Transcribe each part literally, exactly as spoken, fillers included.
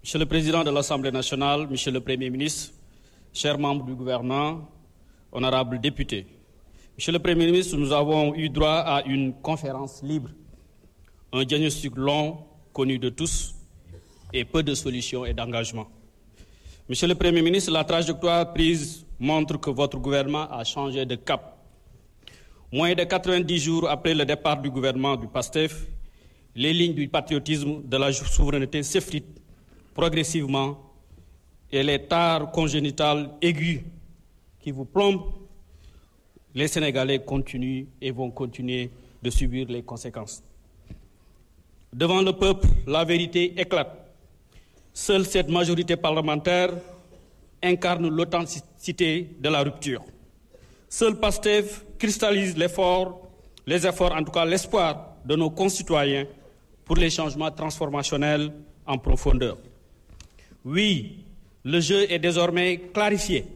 Monsieur le Président de l'Assemblée nationale, Monsieur le Premier ministre, chers membres du gouvernement, honorables députés. Monsieur le Premier ministre, nous avons eu droit à une conférence libre, un diagnostic long, connu de tous, et peu de solutions et d'engagement. Monsieur le Premier ministre, la trajectoire prise montre que votre gouvernement a changé de cap. Moins de quatre-vingt-dix jours après le départ du gouvernement du PASTEF, les lignes du patriotisme de la souveraineté s'effritent progressivement et les tares congénitales aiguës qui vous plombent, les Sénégalais continuent et vont continuer de subir les conséquences. Devant le peuple, la vérité éclate. Seule cette majorité parlementaire incarne l'authenticité de la rupture. Seul PASTEF cristallise l'effort, les efforts, en tout cas l'espoir de nos concitoyens pour les changements transformationnels en profondeur. Oui, le jeu est désormais clarifié.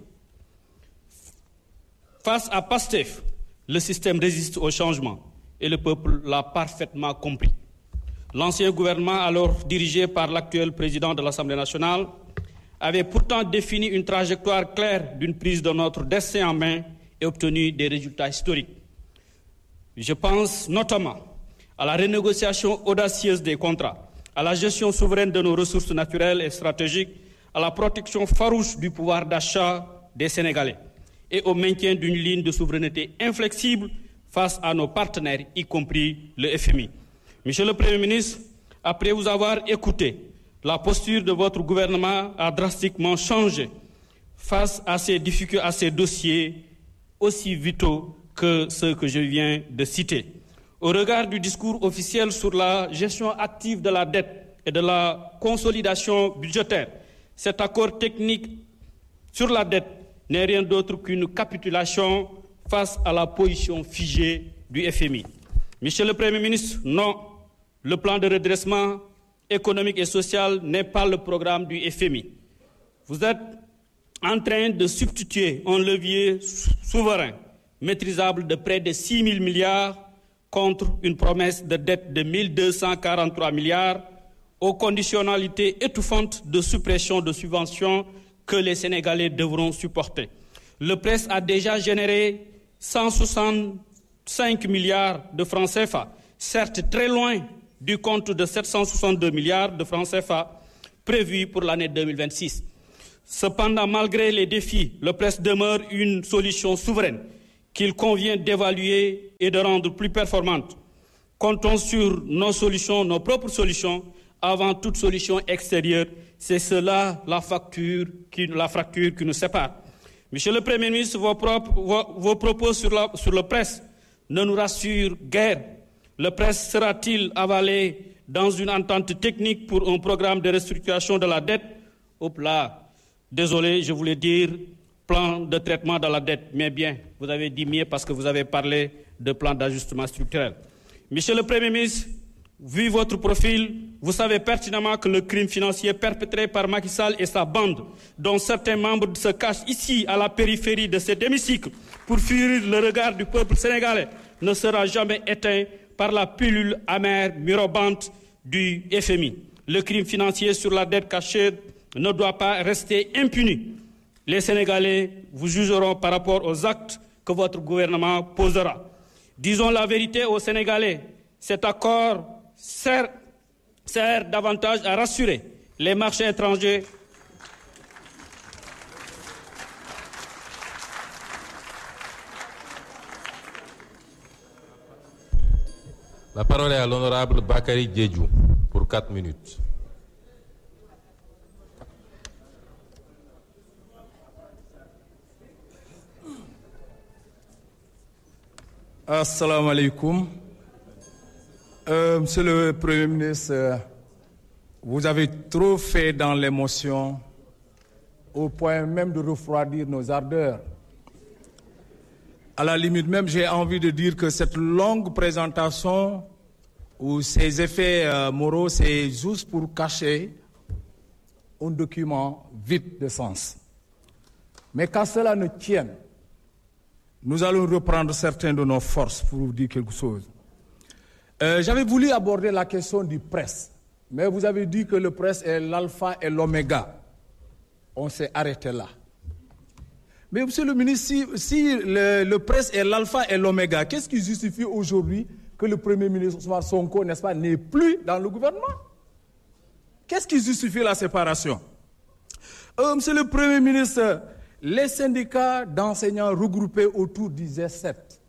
Face à PASTEF, le système résiste au changement et le peuple l'a parfaitement compris. L'ancien gouvernement, alors dirigé par l'actuel président de l'Assemblée nationale, avait pourtant défini une trajectoire claire d'une prise de notre destin en main et obtenu des résultats historiques. Je pense notamment à la renégociation audacieuse des contrats, à la gestion souveraine de nos ressources naturelles et stratégiques, à la protection farouche du pouvoir d'achat des Sénégalais et au maintien d'une ligne de souveraineté inflexible face à nos partenaires, y compris le F M I. Monsieur le Premier ministre, après vous avoir écouté, la posture de votre gouvernement a drastiquement changé face à ces difficultés, à ces dossiers aussi vitaux que ceux que je viens de citer. Au regard du discours officiel sur la gestion active de la dette et de la consolidation budgétaire, cet accord technique sur la dette n'est rien d'autre qu'une capitulation face à la position figée du F M I. Monsieur le Premier ministre, non, le plan de redressement économique et social n'est pas le programme du F M I. Vous êtes en train de substituer un levier souverain maîtrisable de près de six mille milliards contre une promesse de dette de mille deux cent quarante-trois milliards aux conditionnalités étouffantes de suppression de subventions que les Sénégalais devront supporter. Le P R E S a déjà généré cent soixante-cinq milliards de francs C F A, certes très loin du compte de sept cent soixante-deux milliards de francs C F A prévus pour l'année deux mille vingt-six. Cependant, malgré les défis, le P R E S demeure une solution souveraine qu'il convient d'évaluer et de rendre plus performante. Comptons sur nos solutions, nos propres solutions, avant toute solution extérieure. C'est cela la fracture qui, la fracture qui nous sépare. Monsieur le Premier ministre, vos, propres, vos, vos propos sur, la, sur le P R E S ne nous rassurent guère. Le P R E S sera-t-il avalé dans une entente technique pour un programme de restructuration de la dette? Hop là, désolé, je voulais dire plan de traitement de la dette, mais bien, vous avez dit mieux parce que vous avez parlé de plan d'ajustement structurel. Monsieur le Premier ministre, vu votre profil, vous savez pertinemment que le crime financier perpétré par Macky Sall et sa bande, dont certains membres se cachent ici à la périphérie de cet hémicycle pour fuir le regard du peuple sénégalais, ne sera jamais éteint par la pilule amère mirobante du F M I. Le crime financier sur la dette cachée ne doit pas rester impuni. Les Sénégalais vous jugeront par rapport aux actes que votre gouvernement posera. Disons la vérité aux Sénégalais, cet accord sert, sert davantage à rassurer les marchés étrangers. La parole est à l'honorable Bakary Diédhiou pour quatre minutes. Assalamu alaikum. Euh, Monsieur le Premier ministre, euh, vous avez trop fait dans l'émotion au point même de refroidir nos ardeurs. À la limite même, j'ai envie de dire que cette longue présentation ou ces effets euh, moraux, c'est juste pour cacher un document vide de sens. Mais qu'à cela ne tienne, nous allons reprendre certaines de nos forces pour vous dire quelque chose. Euh, j'avais voulu aborder la question du P R E S. Mais vous avez dit que le presse est l'alpha et l'oméga. On s'est arrêté là. Mais monsieur le ministre, si, si le, le presse est l'alpha et l'oméga, qu'est-ce qui justifie aujourd'hui que le Premier ministre Ousmane Sonko, n'est-ce pas, n'est plus dans le gouvernement? Qu'est-ce qui justifie la séparation? euh, Monsieur le Premier ministre, les syndicats d'enseignants regroupés autour du G sept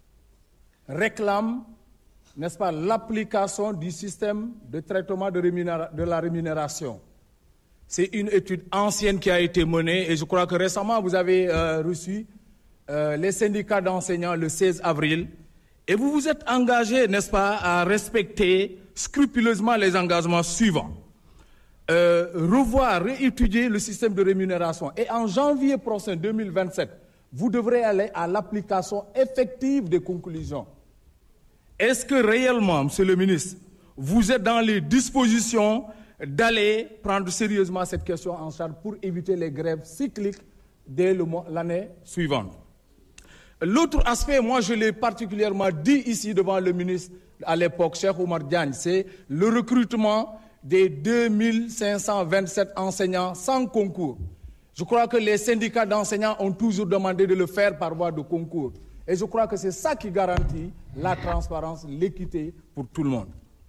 réclament, n'est-ce pas, l'application du système de traitement de, rémunéra- de la rémunération. C'est une étude ancienne qui a été menée et je crois que récemment vous avez euh, reçu euh, les syndicats d'enseignants le seize avril et vous vous êtes engagés, n'est-ce pas, à respecter scrupuleusement les engagements suivants. Euh, revoir, réétudier le système de rémunération et en janvier prochain deux mille vingt-sept, vous devrez aller à l'application effective des conclusions. Est-ce que réellement, monsieur le ministre, vous êtes dans les dispositions d'aller prendre sérieusement cette question en charge pour éviter les grèves cycliques dès le mois, l'année suivante? L'autre aspect, moi je l'ai particulièrement dit ici devant le ministre à l'époque, Cheikh Oumar Diagne, c'est le recrutement des deux mille cinq cent vingt-sept enseignants sans concours. Je crois que les syndicats d'enseignants ont toujours demandé de le faire par voie de concours. Et je crois que c'est ça qui garantit la transparence, l'équité pour tout le monde.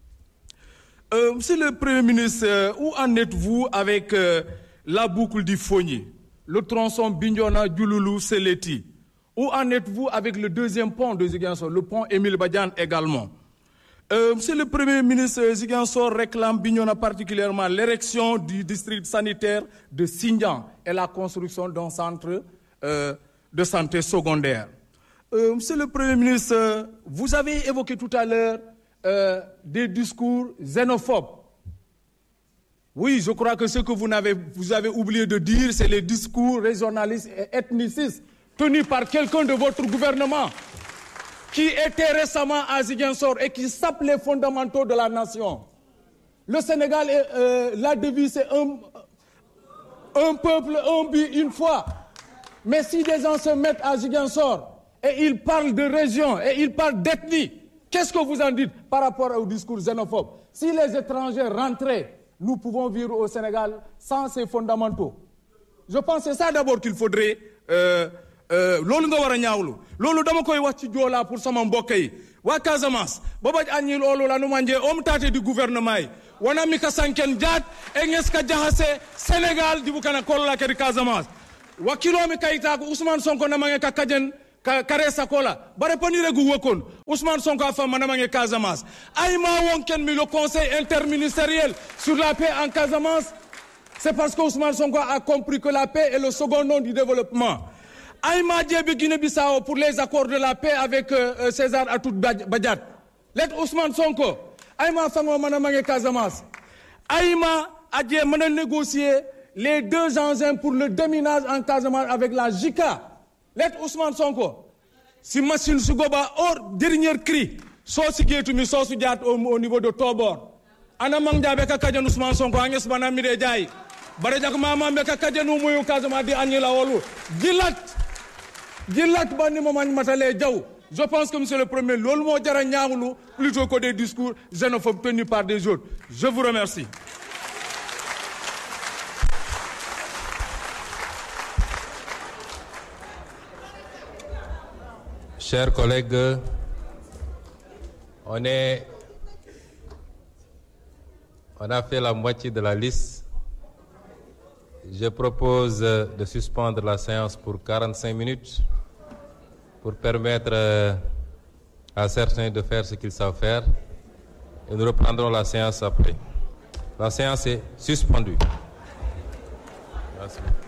Euh, Monsieur le Premier ministre, euh, où en êtes-vous avec euh, la boucle du Fogny, le tronçon Bignona-Diouloulou-Seleti? Où en êtes-vous avec le deuxième pont de Ziguinchor, le pont Émile Badiane également? euh, Monsieur le Premier ministre, Ziguinchor réclame Bignona particulièrement l'érection du district sanitaire de Sindian et la construction d'un centre euh, de santé secondaire. Euh, Monsieur le Premier ministre, vous avez évoqué tout à l'heure Euh, des discours xénophobes. Oui, je crois que ce que vous avez, vous avez oublié de dire, c'est les discours régionalistes et ethnicistes tenus par quelqu'un de votre gouvernement qui était récemment à Ziguinchor et qui sape les fondamentaux de la nation. Le Sénégal, est, euh, la devise, c'est un, un peuple, un but, une foi. Mais si des gens se mettent à Ziguinchor et ils parlent de région et ils parlent d'ethnie, qu'est-ce que vous en dites par rapport au discours xénophobe? Si les étrangers rentraient, nous pouvons vivre au Sénégal sans ces fondamentaux. Je pense que c'est ça d'abord qu'il faudrait. Lolu nga wara ñaawlu lolu dama koy wax ci joola pour sama mbokk yi wa Casamance babaj anyi lolu la nu manje om tate du gouvernement yi wana mi ka sanken jaat e ngeska jahase Sénégal di bukana kolla ke Casamance wa kilo mi kayita ko Ousmane Sonko na mange ka kajen kare sakola bare panire gu wokon Ousmane Sonko a fait manamange Casamance ayma wonken mi le conseil interministériel sur la paix en Casamance. C'est parce que Ousmane Sonko a compris que la paix est le second nom du développement. Ayma djebi Guinée-Bissau pour les accords de la paix avec euh, César Atoute Badiate. Let Ousmane Sonko ayma fango manamange Casamance. Ayma adje mana négocier les deux engins pour le déminage en Casamance avec la J I C A. Let Ousmane Sonko, si machine Sugoba, or dernier cri, so si mi so su jaat au, au niveau de Tobor. Ana mang jabe ka kajan Ousmane Sonko anges bana mi de jaay. Bare jak mama me ka kajan mu moyu Casamance di anila wolu. Gilat gilat bani mo man matale jaw. Je pense que monsieur le premier lolu mo jara ñaawlu plutôt que des discours xénophobes tenus par des autres. Je vous remercie. Chers collègues, on est, on a fait la moitié de la liste. Je propose de suspendre la séance pour quarante-cinq minutes pour permettre à certains de faire ce qu'ils savent faire et nous reprendrons la séance après. La séance est suspendue. Merci.